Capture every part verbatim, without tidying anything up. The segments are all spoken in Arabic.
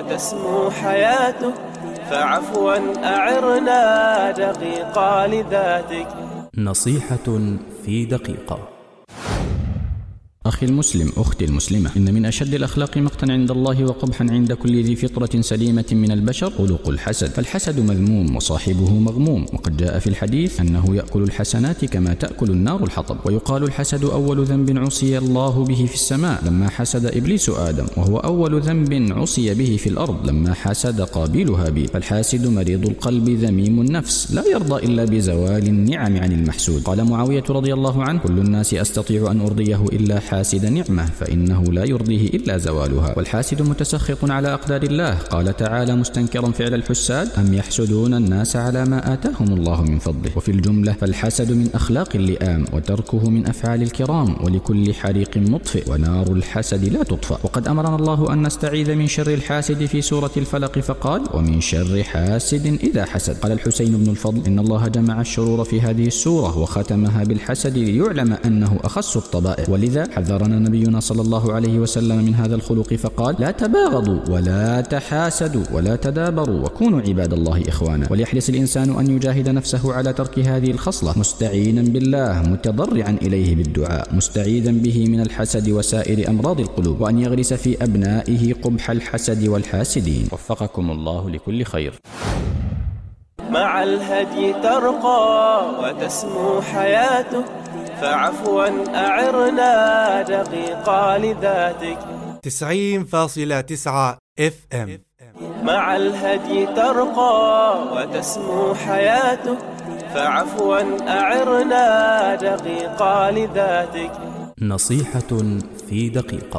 وتسمو حياته، فعفوا أعرنا دقيقة لذاتك. نصيحة في دقيقة. أخي المسلم، أختي المسلمة، إن من أشد الأخلاق مقتا عند الله وقبحا عند كل ذي فطرة سليمة من البشر خلق الحسد، فالحسد مذموم وصاحبه مغموم، وقد جاء في الحديث أنه يأكل الحسنات كما تأكل النار الحطب. ويقال الحسد أول ذنب عصي الله به في السماء لما حسد إبليس آدم، وهو أول ذنب عصي به في الأرض لما حسد قابيل هابيل. فالحاسد مريض القلب ذميم النفس، لا يرضى إلا بزوال النعم عن المحسود. قال معاوية رضي الله عنه: كل الناس أستطيع أن أرضيه إلا حاسد نعمة، فإنه لا يرضيه إلا زوالها. والحاسد متسخط على أقدار الله. قال تعالى مستنكرا فعل الحساد: أم يحسدون الناس على ما آتاهم الله من فضله. وفي الجملة فالحسد من أخلاق اللئام، وتركه من أفعال الكرام، ولكل حريق مطفئ ونار الحسد لا تطفأ. وقد أمرنا الله أن نستعيذ من شر الحاسد في سورة الفلق فقال: ومن شر حاسد إذا حسد. قال الحسين بن الفضل: إن الله جمع الشرور في هذه السورة وختمها بالحسد ليعلم أنه أخص الطبائع، ولذا حذرنا نبينا صلى الله عليه وسلم من هذا الخلق فقال: لا تباغضوا ولا تحاسدوا ولا تدابروا وكونوا عباد الله إخوانا. وليحرص الإنسان أن يجاهد نفسه على ترك هذه الخصلة، مستعينا بالله، متضرعا إليه بالدعاء، مستعيذا به من الحسد وسائر أمراض القلوب، وأن يغرس في أبنائه قبح الحسد والحاسدين. وفقكم الله لكل خير. مع الهدي ترقى وتسمو حياته، فعفوا أعرنا دقيقة لذاتك. تسعين فاصلة تسعة اف ام. مع الهدي ترقى وتسمو حياته، فعفوا أعرنا دقيقة لذاتك. نصيحة في دقيقة.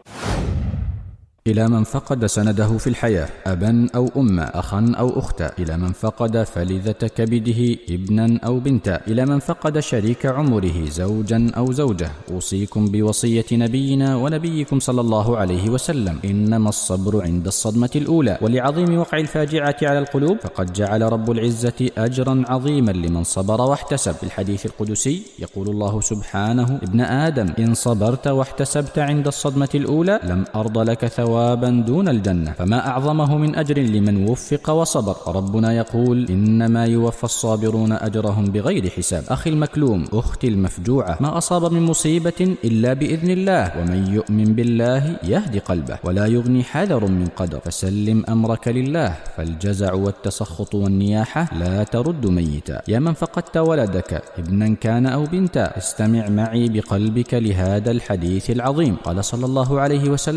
إلى من فقد سنده في الحياة، أبا أو أما، أخا أو أختا، إلى من فقد فلذة كبده، ابنا أو بنتا، إلى من فقد شريك عمره، زوجا أو زوجة، أوصيكم بوصية نبينا ونبيكم صلى الله عليه وسلم: إنما الصبر عند الصدمة الأولى. ولعظيم وقع الفاجعة على القلوب فقد جعل رب العزة أجرا عظيما لمن صبر واحتسب. في الحديث القدسي يقول الله سبحانه: ابن آدم، إن صبرت واحتسبت عند الصدمة الأولى لم أرض لك ثوابا دون الجنة. فما أعظمه من أجر لمن وفق وصبر. ربنا يقول: إنما يوفى الصابرون أجرهم بغير حساب. أخي المكلوم، أختي المفجوعة، ما أصاب من مصيبة إلا بإذن الله، ومن يؤمن بالله يهدي قلبه، ولا يغني حذر من قدر. فسلم أمرك لله، فالجزع والتسخط والنياحة لا ترد ميتا. يا من فقدت ولدك، ابنا كان أو بنتا، استمع معي بقلبك لهذا الحديث العظيم. قال صلى الله عليه وسلم: